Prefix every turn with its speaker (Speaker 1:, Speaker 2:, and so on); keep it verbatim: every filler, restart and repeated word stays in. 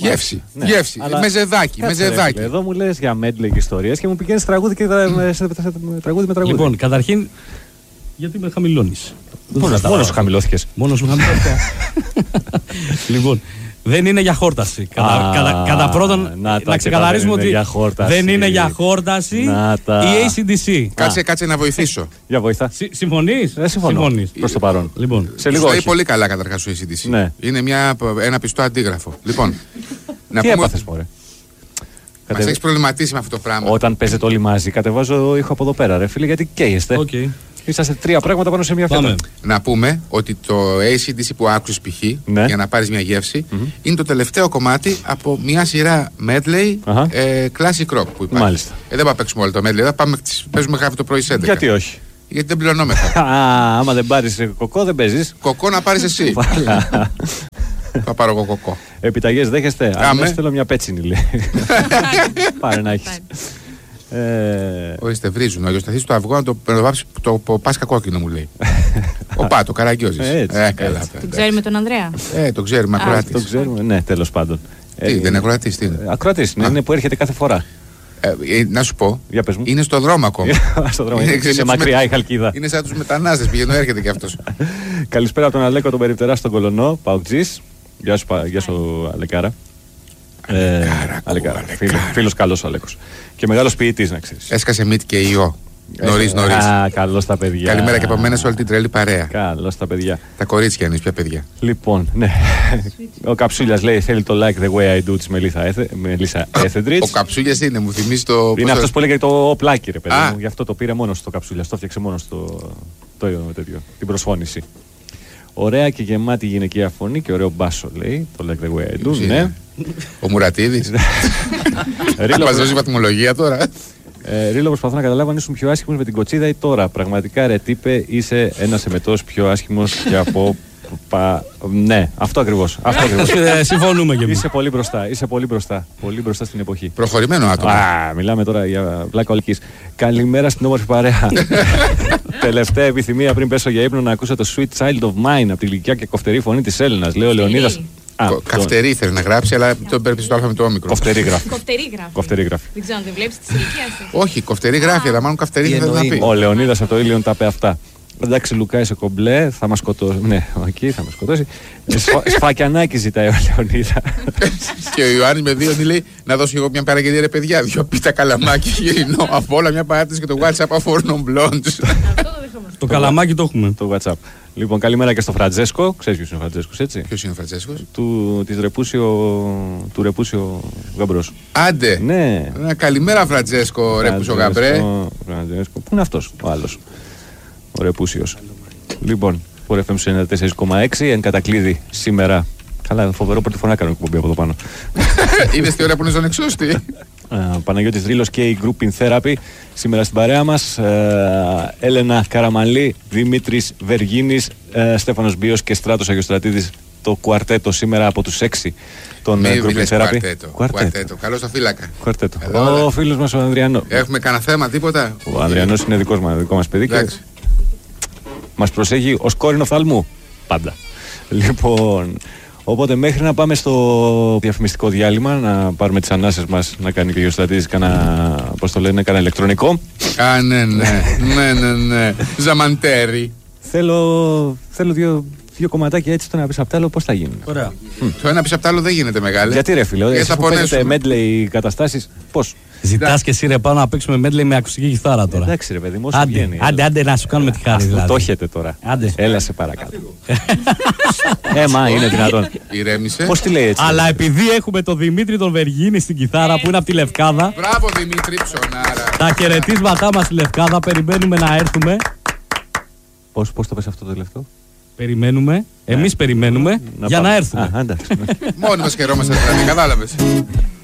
Speaker 1: Γεύση. Ναι. Γεύση. Αλλά... Με ζεδάκι. Με ζεδάκι.
Speaker 2: Ρε, εδώ μου λες για medley και ιστορίες και μου πηγαίνεις τραγούδι και τραγούδι με τραγούδι.
Speaker 3: Λοιπόν, καταρχήν, γιατί με χαμηλώνεις?
Speaker 2: Μόνος σου χαμηλώθηκες.
Speaker 3: Μόνος μου χαμηλώθηκα. Λοιπόν, δεν είναι για χόρταση. Κατά, κατά, κατά πρώτον, να, να ξεκαθαρίσουμε ότι δεν είναι για χόρταση η έι σι ντι σι.
Speaker 1: Κάτσε, κάτσε να βοηθήσω.
Speaker 2: Για βοηθά.
Speaker 3: Συμφωνείς?
Speaker 2: Δεν συμφωνώ. Προς το παρόν.
Speaker 3: Λοιπόν,
Speaker 2: σε λίγο.
Speaker 1: Όχι πολύ καλά καταρχάς ο έι σι ντι σι.
Speaker 2: Ναι.
Speaker 1: Είναι μια, ένα πιστό αντίγραφο. Λοιπόν,
Speaker 2: να πούμε. Τι έπαθες, μωρέ?
Speaker 1: Μας έχεις προβληματίσει με αυτό το πράγμα.
Speaker 2: Όταν παίζετε όλοι μαζί, κατεβάζω ήχο από εδώ πέρα, ρε φίλε, γιατί καίγεστε.
Speaker 3: Okay.
Speaker 2: Είσαστε τρία πράγματα πάνω σε μια φέτα.
Speaker 1: Να πούμε ότι το έι σι ντι σι που άκουσες π.χ.
Speaker 2: Ναι.
Speaker 1: για να πάρεις μια γεύση mm-hmm. είναι το τελευταίο κομμάτι από μια σειρά medley uh-huh. ε, classic rock που υπάρχει.
Speaker 2: Μάλιστα.
Speaker 1: Ε, δεν πάμε να παίξουμε όλο το medley, θα πάμε, παίζουμε κάθε το πρωί σε έντεκα.
Speaker 2: Γιατί όχι?
Speaker 1: Γιατί δεν πληρωνόμεθα.
Speaker 2: Α, άμα δεν πάρεις κοκό δεν παίζεις.
Speaker 1: Κοκό να πάρεις εσύ. Θα πάρω εγώ κοκό.
Speaker 2: Επιταγές δέχεστε? Αν θέλω μια πέτσινη, λέει. Πάρε να έχεις.
Speaker 1: Ε... Ορίστε, βρίζουν. Ο Γεωσταθής το αυγό να το βάψει το, το πάσκα κόκκινο, μου λέει. Ο Πά, το Καραγκιόζης.
Speaker 2: Ε,
Speaker 1: ε, καλά,
Speaker 4: τον ξέρουμε τον Ανδρέα.
Speaker 1: Ε, τον ξέρουμε, ακροατής.
Speaker 2: Το ξέρουμε, ναι, τέλος πάντων.
Speaker 1: Τι, ε, δεν είναι ακροατής, τι είναι?
Speaker 2: Ακροατής, ναι, είναι που έρχεται κάθε φορά.
Speaker 1: Ε, ε, να σου πω,
Speaker 2: για πες μου.
Speaker 1: Είναι στο δρόμο ακόμα.
Speaker 2: στο δρόμο, είναι, είναι μακριά με... η Χαλκίδα.
Speaker 1: Είναι σαν τους μετανάστες, πηγαίνω, έρχεται κι αυτός.
Speaker 2: Καλησπέρα από τον Αλέκο, τον περιπτερά στον Κολονό, Παουτζής. Γεια σου, γεια σου Αλεκάρα.
Speaker 1: Αλεκάρα.
Speaker 2: Φίλος καλός ο Αλέκος. Και μεγάλος ποιητής, να ξέρεις.
Speaker 1: Έσκασε μύτη και ιό. Νωρίς, νωρίς.
Speaker 2: Α, καλώς τα παιδιά.
Speaker 1: Καλημέρα και από μένα σε όλη την τρελή παρέα.
Speaker 2: Καλώς τα παιδιά.
Speaker 1: Τα κορίτσια είναι, πια παιδιά.
Speaker 2: Λοιπόν, ναι. Ο Καψούλιας λέει θέλει το like the way I do της Μελίσσα Έθεντριτς.
Speaker 1: Ο Καψούλιας είναι, μου θυμίζει το.
Speaker 2: Είναι αυτός που λέγεται το πλάκι, ρε παιδί μου. Γι' αυτό το πήρε μόνος το Καψούλιας. Το έφτιαξε μόνος την προσφώνηση. Ωραία και γεμάτη γυναικεία φωνή και ωραίο μπάσο, λέει. Το like the way I do, ναι.
Speaker 1: Ο Μουρατίδης. Θα μας δώσει βαθμολογία τώρα.
Speaker 2: Ε, Ρίλο, προσπαθώ να καταλάβω αν ήσουν πιο άσχημος με την κοτσίδα ή τώρα. Πραγματικά, ρε τύπε, είσαι ένας εμετός πιο άσχημος και από. Πα... Ναι, αυτό ακριβώς. Αυτό ακριβώς.
Speaker 3: Συμφωνούμε και εμείς.
Speaker 2: Είσαι πολύ μπροστά. Είσαι πολύ μπροστά. Πολύ μπροστά στην εποχή.
Speaker 1: Προχωρημένο άτομο.
Speaker 2: Α, μιλάμε τώρα για πλάκα ολικής. Καλημέρα στην όμορφη παρέα. Τελευταία επιθυμία πριν πέσω για ύπνο να ακούσω το Sweet Child of Mine από τη γλυκιά και κοφτερή φωνή της Έλληνας. Λέει ο Λεωνίδας.
Speaker 1: Καυτερή θέλει να γράψει, αλλά τον πρέπει στο άλφα το όμικρο.
Speaker 2: Κοφτερή γράφει.
Speaker 4: Κοφτερή γράφει. Δεν ξέρω αν δεν βλέπει τη ηλικία σου.
Speaker 1: Όχι, κοφτερή γράφει, αλλά μάλλον καυτερή θέλει να πει.
Speaker 2: Ο Λεωνίδας από το Ήλιον τα είπε αυτά. Εντάξει, Λουκά, είσαι κομπλέ, θα μας σκοτώσει. Ναι, εκεί θα μας σκοτώσει. Σφακιανάκι ζητάει ο Λεωνίδα.
Speaker 1: Και ο Ιωάννης με δύο λέει να δώσω εγώ μια παραγγελία, ρε παιδιά. Δυο πίτα καλαμάκι γυρινό. Από όλα μια παράτηση και το WhatsApp από Fornon Blondes.
Speaker 3: Το καλαμάκι το έχουμε.
Speaker 2: Το WhatsApp. Λοιπόν, καλημέρα και στο Φραντζέσκο. Ξέρεις ποιος είναι ο Φραντζέσκος, έτσι?
Speaker 1: Ποιος είναι ο Φραντζέσκος?
Speaker 2: Του, της Ρεπούσιο, του Ρεπούσιο Γαμπρός.
Speaker 1: Άντε!
Speaker 2: Ναι.
Speaker 1: Καλημέρα, Φραντζέσκο, Ρεπούσιο Γαμπρέ.
Speaker 2: Φραντζέσκο. Πού είναι αυτός ο άλλος? Ο Ρεπούσιος. Λοιπόν, ο εφ εμ ενενήντα τέσσερα κόμμα έξι εν κατακλείδη σήμερα. Καλά, φοβερό πρώτη φορά κάνω εκπομπή από εδώ πάνω.
Speaker 1: Είδες τι ώρα που είναι στον εξώστη.
Speaker 2: Παναγιώτης Ρήλος και η Grouping Therapy σήμερα στην παρέα μας. Έλενα Καραμαλή, Δημήτρης Βεργίνης, Στέφανος Μπίος και Στράτος Αγιοστρατίδης. Το κουαρτέτο σήμερα από τους έξι των Grouping Therapy.
Speaker 1: Κουαρτέτο. κουαρτέτο. Καλώς τα φύλακα.
Speaker 2: Κουαρτέτο. Ο φίλος μας ο Ανδριανός.
Speaker 1: Έχουμε κανένα θέμα, τίποτα?
Speaker 2: Ο Ανδριανός είναι δικός μας, δικό μας παιδί και μας προσέχει ως κόρηνο φθαλμού. Πάντα. Λοιπόν, οπότε μέχρι να πάμε στο διαφημιστικό διάλειμμα, να πάρουμε τις ανάσες μας, να κάνει και ο Γεωστρατής κάνα, πώς το λένε, κάνα ηλεκτρονικό.
Speaker 1: Α, ναι, ναι, ναι, ναι, ναι. Ζαμαντέρι.
Speaker 2: Θέλω, θέλω δύο, δύο κομματάκια έτσι, το ένα πίσω απ' τ' άλλο, πώς θα γίνει?
Speaker 3: Ωραία.
Speaker 1: Mm. Το ένα πίσω απ' τ' άλλο δεν γίνεται μεγάλη.
Speaker 2: Γιατί ρε φίλε,
Speaker 1: εσύ
Speaker 2: που παίζετε medley καταστάσεις, πώς?
Speaker 3: Ζητάς και εσύ ρε πάνω να παίξουμε medley με ακουστική κιθάρα τώρα.
Speaker 2: Εντάξει ρε παιδί μου, όσο
Speaker 3: άντε,
Speaker 2: βγαίνει.
Speaker 3: Άντε, άντε να σου κάνουμε τη χάρη δηλαδή.
Speaker 2: Το έχετε τώρα.
Speaker 3: Άντε.
Speaker 2: Έλα σε παρακάτω. Έμα, είναι δυνατόν.
Speaker 1: Ηρέμησε.
Speaker 2: Πώς τη λέει έτσι?
Speaker 3: Αλλά επειδή έχουμε τον Δημήτρη τον Βεργίνη στην κιθάρα που είναι από τη Λευκάδα.
Speaker 1: Μπράβο Δημήτρη, ψωνάρα.
Speaker 3: Τα χαιρετίσματά μας στη Λευκάδα, περιμένουμε να έρθουμε.
Speaker 2: Πώς, πώς το πες αυτό το τελευταίο?
Speaker 3: Περιμένουμε, εμείς περιμένουμε
Speaker 2: να
Speaker 3: για
Speaker 2: πάμε.
Speaker 3: να έρθουμε.
Speaker 2: Α,
Speaker 1: μόνοι μας χαιρόμαστε δηλαδή, κατάλαβες.